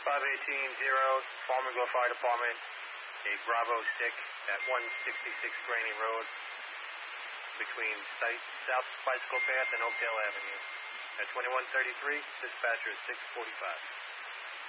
518-0, Farmerville Fire Department, a Bravo 6 at 166 Granny Road between South Bicycle Path and Oakdale Avenue. At 2133, dispatcher is 645.